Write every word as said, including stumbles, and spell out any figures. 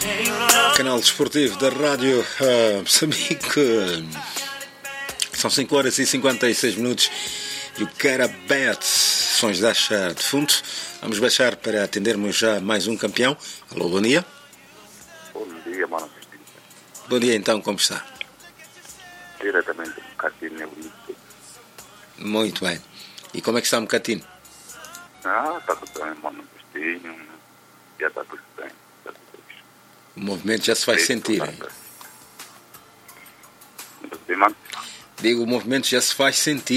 Canal desportivo da Rádio uh, Moçambique. São cinco horas e cinquenta e seis minutos e o Carabete, sons de achar de fundo. Vamos baixar para atendermos já mais um campeão. Alô, bom dia. Bom dia, mano. Bom dia então, como está? Diretamente do Catino. Muito bem. E como é que está o Mocatino? Ah, está tudo bem, mano. Postinho. Já está tudo bem. Tá tudo bem. O movimento já se vai sentir, hein? Digo, o movimento já se faz sentir.